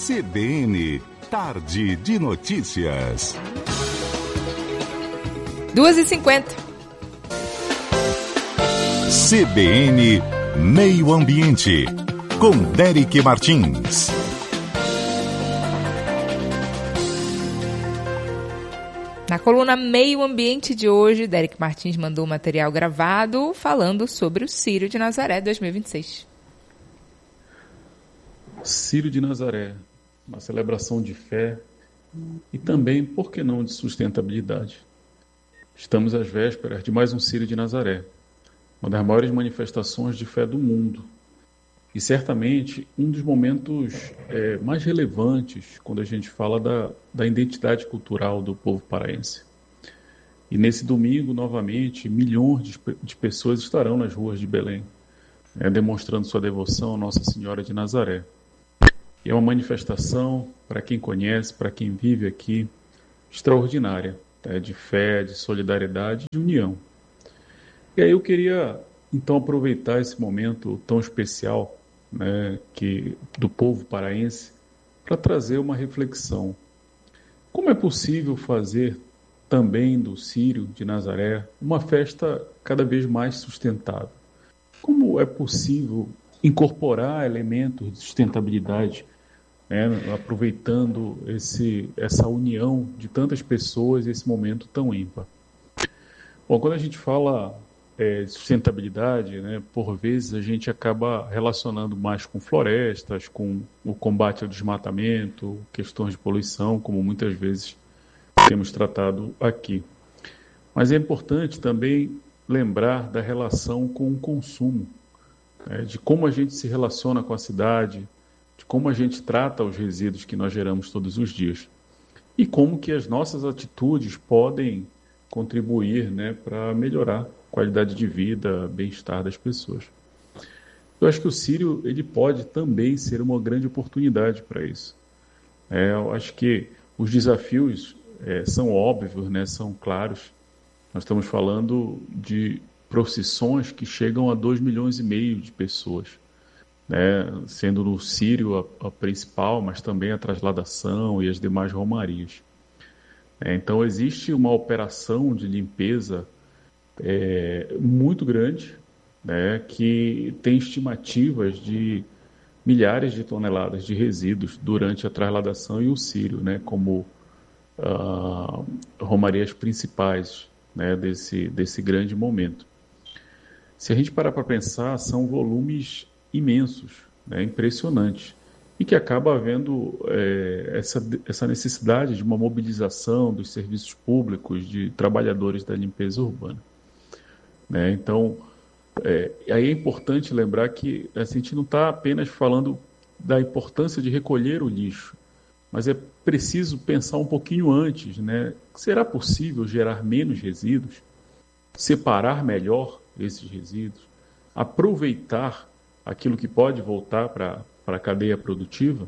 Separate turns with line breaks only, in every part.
CBN, Tarde de Notícias.
2h50.
CBN Meio Ambiente, com Derek Martins.
Na coluna Meio Ambiente de hoje, Derek Martins mandou um material gravado falando sobre o Círio de Nazaré 2026.
Círio de Nazaré, uma celebração de fé e também, por que não, de sustentabilidade. Estamos às vésperas de mais um Círio de Nazaré, uma das maiores manifestações de fé do mundo. E certamente um dos momentos mais relevantes quando a gente fala da identidade cultural do povo paraense. E nesse domingo, novamente, milhões de pessoas estarão nas ruas de Belém, demonstrando sua devoção a Nossa Senhora de Nazaré. E é uma manifestação, para quem conhece, para quem vive aqui, extraordinária, de fé, de solidariedade, de união. E aí eu queria, então, aproveitar esse momento tão especial do povo paraense para trazer uma reflexão. Como é possível fazer também do Círio de Nazaré uma festa cada vez mais sustentável? Como é possível incorporar elementos de sustentabilidade, aproveitando essa união de tantas pessoas esse momento tão ímpar? Bom, quando a gente fala sustentabilidade, por vezes a gente acaba relacionando mais com florestas, com o combate ao desmatamento, questões de poluição, como muitas vezes temos tratado aqui. Mas é importante também lembrar da relação com o consumo, de como a gente se relaciona com a cidade, de como a gente trata os resíduos que nós geramos todos os dias e como que as nossas atitudes podem contribuir para melhorar a qualidade de vida, bem-estar das pessoas. Eu acho que o Círio ele pode também ser uma grande oportunidade para isso. Eu acho que os desafios são óbvios, são claros. Nós estamos falando de procissões que chegam a 2,5 milhões de pessoas, sendo no Círio a principal, mas também a trasladação e as demais romarias. Então existe uma operação de limpeza muito grande, que tem estimativas de milhares de toneladas de resíduos durante a trasladação e o Círio, como romarias principais desse grande momento. Se a gente parar para pensar, são volumes imensos, impressionantes, e que acaba havendo essa necessidade de uma mobilização dos serviços públicos, de trabalhadores da limpeza urbana. Então, aí é importante lembrar que a gente não está apenas falando da importância de recolher o lixo, mas é preciso pensar um pouquinho antes, Será possível gerar menos resíduos, separar melhor esses resíduos, aproveitar aquilo que pode voltar para a cadeia produtiva?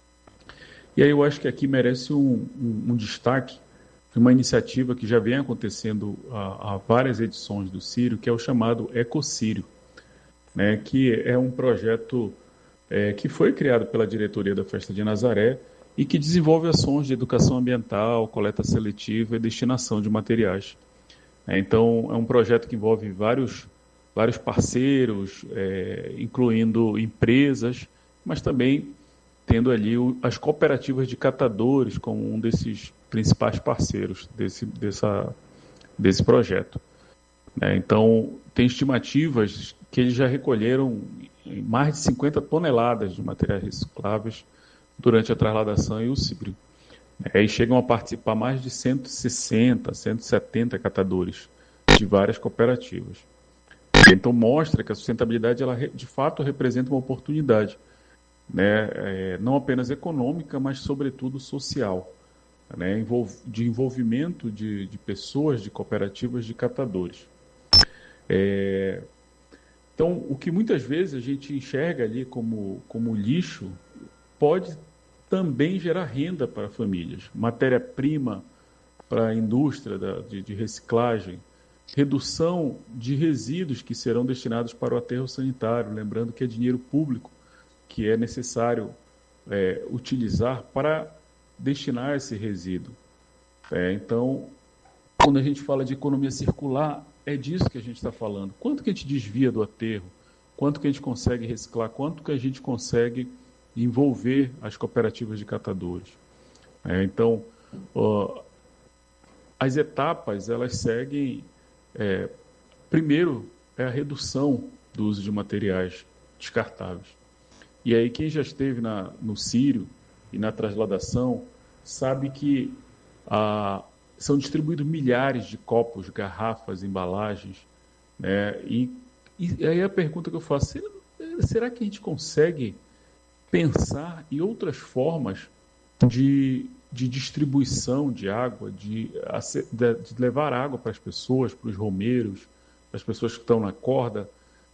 E aí eu acho que aqui merece um destaque de uma iniciativa que já vem acontecendo há várias edições do Círio, que é o chamado Ecocírio, que é um projeto que foi criado pela diretoria da Festa de Nazaré e que desenvolve ações de educação ambiental, coleta seletiva e destinação de materiais. Então, é um projeto que envolve vários parceiros, incluindo empresas, mas também tendo ali as cooperativas de catadores como um desses principais parceiros desse projeto. Então, tem estimativas que eles já recolheram mais de 50 toneladas de materiais recicláveis durante a trasladação e o Círio. E chegam a participar mais de 160, 170 catadores de várias cooperativas. Então mostra que a sustentabilidade ela de fato representa uma oportunidade, não apenas econômica, mas sobretudo social, de envolvimento de pessoas, de cooperativas, de catadores. Então, o que muitas vezes a gente enxerga ali como lixo pode também gerar renda para famílias, matéria-prima para a indústria de reciclagem, redução de resíduos que serão destinados para o aterro sanitário, lembrando que é dinheiro público que é necessário utilizar para destinar esse resíduo. Então, quando a gente fala de economia circular, é disso que a gente está falando. Quanto que a gente desvia do aterro? Quanto que a gente consegue reciclar? Quanto que a gente consegue envolver as cooperativas de catadores? Então, as etapas, elas seguem... primeiro, é a redução do uso de materiais descartáveis. E aí, quem já esteve no Círio e na trasladação, sabe que são distribuídos milhares de copos, garrafas, embalagens, né? E aí a pergunta que eu faço, será que a gente consegue pensar em outras formas de distribuição de água, de levar água para as pessoas, para os romeiros, para as pessoas que estão na corda,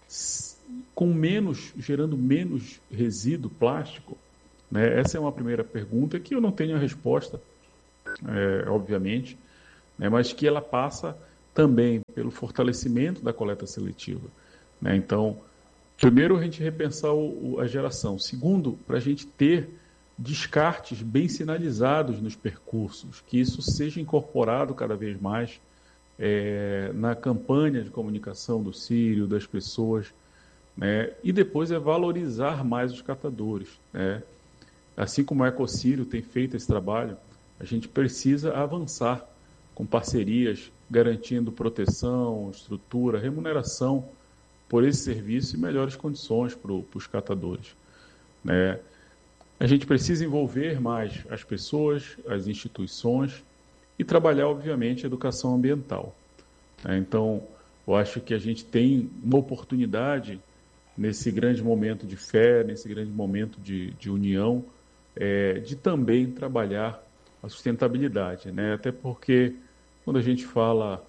gerando menos resíduo plástico? Né? Essa é uma primeira pergunta que eu não tenho a resposta, obviamente, né? Mas que ela passa também pelo fortalecimento da coleta seletiva. Né? Então, primeiro, a gente repensar a geração. Segundo, para a gente ter descartes bem sinalizados nos percursos, que isso seja incorporado cada vez mais na campanha de comunicação do Círio, das pessoas, né? E depois valorizar mais os catadores. Né? Assim como o Ecocírio tem feito esse trabalho, a gente precisa avançar com parcerias, garantindo proteção, estrutura, remuneração por esse serviço e melhores condições para os catadores. Né? A gente precisa envolver mais as pessoas, as instituições e trabalhar, obviamente, a educação ambiental. Né? Então, eu acho que a gente tem uma oportunidade nesse grande momento de fé, nesse grande momento de união, de também trabalhar a sustentabilidade, né? Até porque quando a gente fala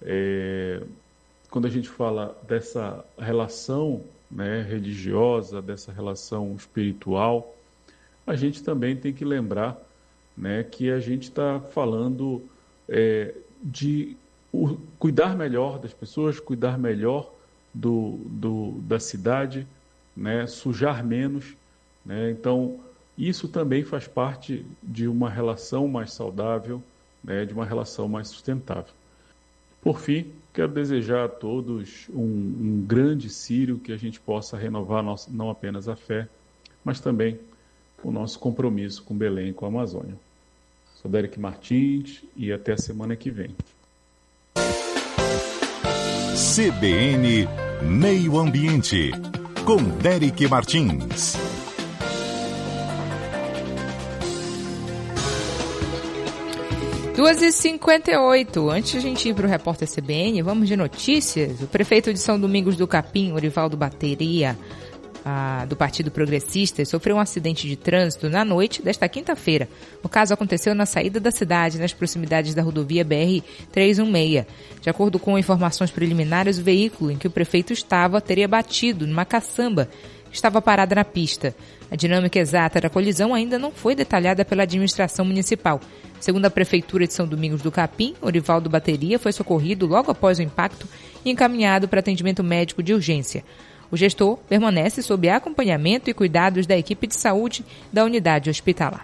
dessa relação, né, religiosa, dessa relação espiritual, a gente também tem que lembrar, né, que a gente está falando de cuidar melhor das pessoas, cuidar melhor da cidade, né, sujar menos, né? Então, isso também faz parte de uma relação mais saudável, né, de uma relação mais sustentável. Por fim, quero desejar a todos um grande Círio, que a gente possa renovar não apenas a fé, mas também o nosso compromisso com Belém e com a Amazônia. Sou Derek Martins e até a semana que vem.
CBN Meio Ambiente, com Derek Martins.
Duas e 58. Antes de a gente ir para o repórter CBN, vamos de notícias. O prefeito de São Domingos do Capim, Orivaldo Bateria, do Partido Progressista, sofreu um acidente de trânsito na noite desta quinta-feira. O caso aconteceu na saída da cidade, nas proximidades da rodovia BR-316. De acordo com informações preliminares, o veículo em que o prefeito estava teria batido numa caçamba que estava parada na pista. A dinâmica exata da colisão ainda não foi detalhada pela administração municipal. Segundo a Prefeitura de São Domingos do Capim, Orivaldo Bateria foi socorrido logo após o impacto e encaminhado para atendimento médico de urgência. O gestor permanece sob acompanhamento e cuidados da equipe de saúde da unidade hospitalar.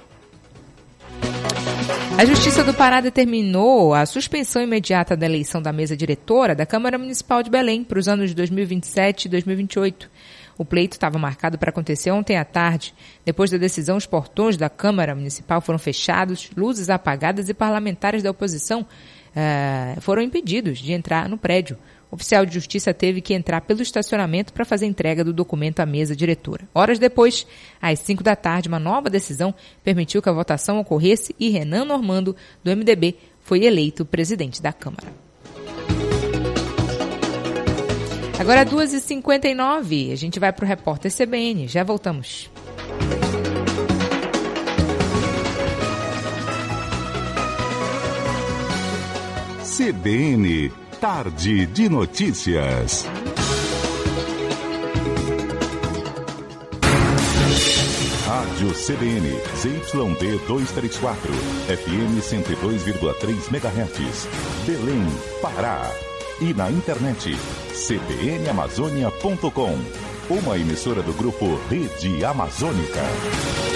A Justiça do Pará determinou a suspensão imediata da eleição da mesa diretora da Câmara Municipal de Belém para os anos de 2027 e 2028. O pleito estava marcado para acontecer ontem à tarde. Depois da decisão, os portões da Câmara Municipal foram fechados, luzes apagadas e parlamentares da oposição foram impedidos de entrar no prédio. O oficial de justiça teve que entrar pelo estacionamento para fazer entrega do documento à mesa diretora. Horas depois, às 5 da tarde, uma nova decisão permitiu que a votação ocorresse e Renan Normando, do MDB, foi eleito presidente da Câmara. Agora 2h59, a gente vai para o repórter CBN. Já voltamos.
CBN Tarde de Notícias. Rádio CBN, ZYD 234, FM 102,3 MHz, Belém, Pará. E na internet, cbnamazônia.com, uma emissora do grupo Rede Amazônica.